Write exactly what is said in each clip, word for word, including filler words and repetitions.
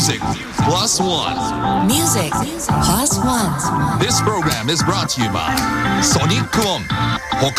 Music Plus One. Music Plus One. This program is brought to you by Sonic One 他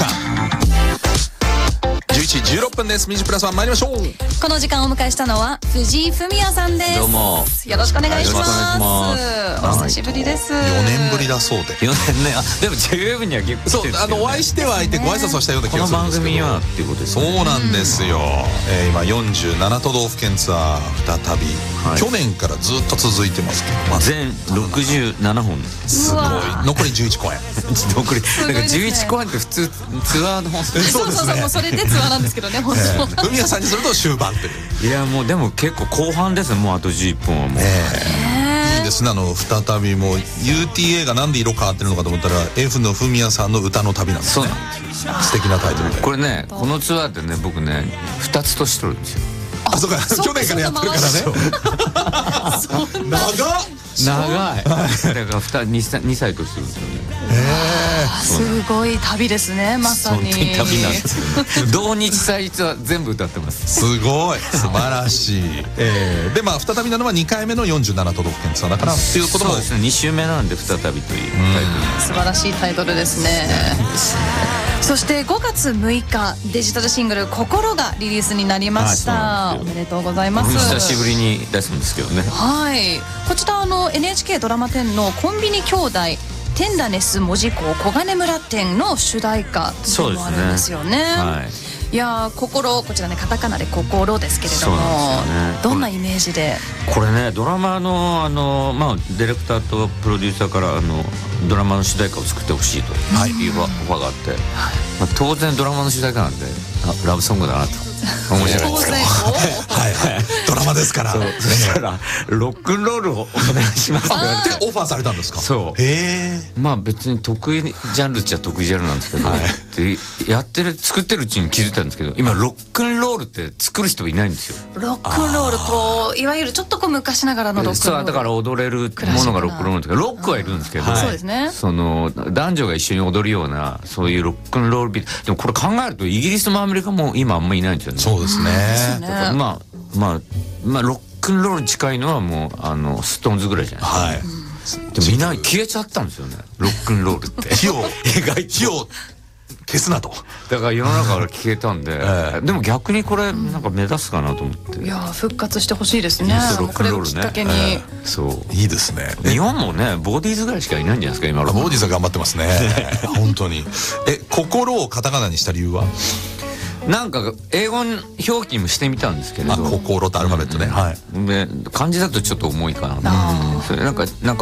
じゅういちじじゅうろっぷんです。ミュージックプラスワン参りましょう。 この時間をお迎えしたのは藤井フミヤさんです。 どうもよろしくお願いします。 お久しぶりです。 よねんぶりだそうで。 よねんね、あ、でも ジェイウェーブ には結構そう、あのお会いしてはいてご挨拶はしたような気がするんですけど、 この番組はっていうことですね。 そうなんですよ、えー、今よんじゅうなな都道府県ツアー再び、はい、去年からずっと続いてますけど、まあ、 全ろくじゅうななほんすごい。残りじゅういちこえん残りだからじゅういちこえんって普通ツアーの本数そうですね。そうそうそう、それでツアーなんですけどね、本当。 フミヤさんにすると終盤という。 いやもうでも結構後半です。もうあとじゅういっぷんはもう、 えー、いいですね。あの再びもう ユーティーエー がなんで色変わってるのかと思ったら F のフミヤさんの歌の旅なんですね。 そうなんですよ。 素敵なタイトルで。 これね、このツアーでね、僕ねふたつ年取るんですよ。 あ、そうか、去年からやってるからね。 そんな長っ長い。だからにさい年取るんですよね。 すごい旅ですね、まさに。 本当に旅なんですよね。同日祭日は全部歌ってます。 すごい素晴らしい。えー、でまあ再びなのはにかいめのよんじゅうなな都道府県ツアーだからっていうことも。 そうですね、に週目なんで再びというタイトル。 素晴らしいタイトルですね。そしてごがつむいかデジタルシングル「心」がリリースになりました。おめでとうございます。 久しぶりに出すんですけどね。 はい、こちらあの エヌエイチケー ドラマテンのコンビニ兄弟テンダネス門司港小金村店の主題歌でもあるんですよね。はい、いや心、こちらねカタカナで心ですけれども、ね、どんなイメージで。 これね、ドラマのあの、まあ、ディレクターとプロデューサーからあのドラマの主題歌を作ってほしいというオファーがあって、はい、まあ、当然ドラマの主題歌なんでラブソングだなと思うじゃないですか。 はいはい、ドラマですから。 そう、そしたらロックンロールをお願いしますってオファーされたんですか。 そう。 へえ。 まあ別に得意ジャンルっちゃ得意ジャンルなんですけど、はい、でやってる作ってるうちに気づいたんですけど、今ロックンロールって作る人いないんですよ。 ロックンロール、こういわゆるちょっとこう昔ながらのロックンロール。 そうだから踊れるものがロックンロールですけど、ロックはいるんですけど、 そうですね。 その男女が一緒に踊るようなそういうロックンロールビート。でもこれ考えるとイギリスもアメリカも今あんまいないんですよね。 そうですね。 まあまあまあロックンロールに近いのはもうあのストーンズぐらいじゃないですか。はい。でもみんな消えちゃったんですよね、ロックンロールって。 火を火を消すなと。 だから世の中から消えたんで、ええ、でも逆にこれなんか目指すかなと思って。 いや復活してほしいですね。 ロックンロールね。 きっかけに、ええ、そういいですね。 日本もねボディーズぐらいしかいないんじゃないですか今。 ボディーズは頑張ってますね。本当に。え、心をカタカナにした理由は。 なんか英語表記もしてみたんですけれど、 心とアルファベットね、はい、 で漢字だとちょっと重いかな。それなんかなんか